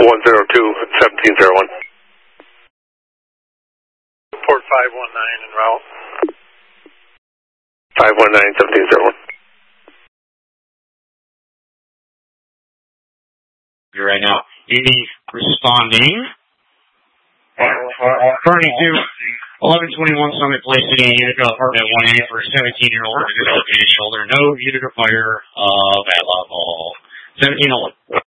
102-1701. Port 519 en route. 519-1701. You're right now. Indy responding. According to 1121 Summit Place City, Utica apartment 1A for a 17-year-old with a dislocated shoulder. No Utica fire of alcohol. 1701.